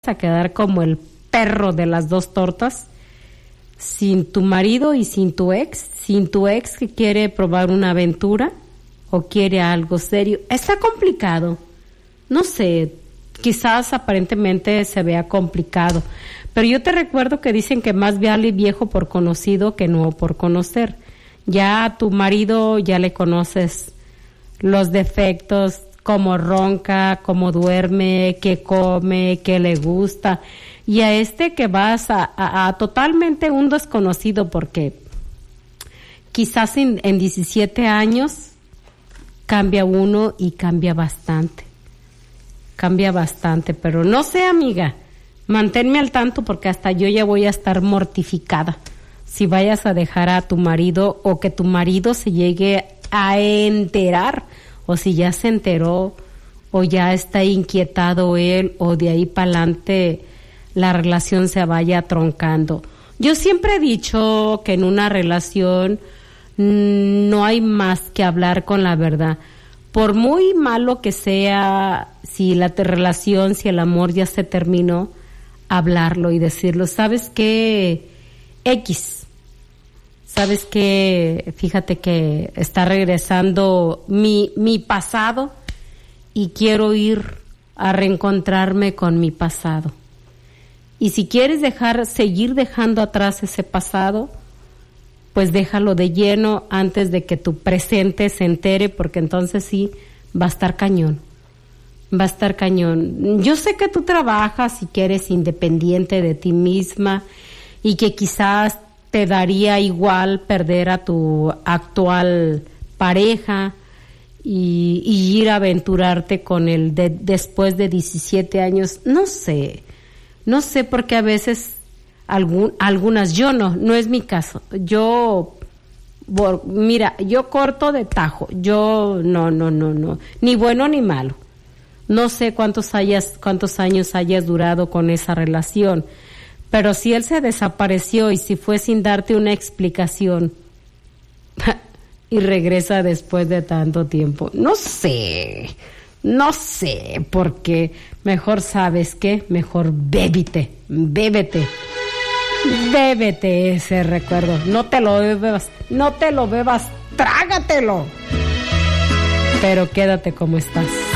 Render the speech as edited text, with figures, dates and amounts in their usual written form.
a quedar como el perro de las dos tortas, sin tu marido y sin tu ex que quiere probar una aventura o quiere algo serio. Está complicado, no sé, quizás aparentemente se vea complicado, pero yo te recuerdo que dicen que más vale viejo por conocido que nuevo por conocer. Ya a tu marido ya le conoces los defectos, cómo ronca, cómo duerme, qué come, qué le gusta. Y a este que vas a totalmente un desconocido, porque quizás en 17 años cambia uno y cambia bastante, pero no sé, amiga, manténme al tanto porque hasta yo ya voy a estar mortificada si vayas a dejar a tu marido o que tu marido se llegue a enterar, o si ya se enteró o ya está inquietado él, o de ahí para adelante la relación se vaya troncando. Yo siempre he dicho que en una relación no hay más que hablar con la verdad. Por muy malo que sea, si la relación, si el amor ya se terminó, hablarlo y decirlo. ¿Sabes qué? ¿Sabes qué? Fíjate que está regresando mi pasado y quiero ir a reencontrarme con mi pasado. Y si quieres seguir dejando atrás ese pasado, pues déjalo de lleno antes de que tu presente se entere, porque entonces sí va a estar cañón. Va a estar cañón. Yo sé que tú trabajas y que eres independiente de ti misma y que quizás te daría igual perder a tu actual pareja y ir a aventurarte con él después de 17 años. No sé, porque a veces algunas, yo no es mi caso. Mira, yo corto de tajo, yo no, ni bueno ni malo. No sé cuántos años hayas durado con esa relación, pero si él se desapareció y si fue sin darte una explicación y regresa después de tanto tiempo, no sé, porque mejor, ¿sabes qué? Mejor bébete ese recuerdo, no te lo bebas, trágatelo, pero quédate como estás.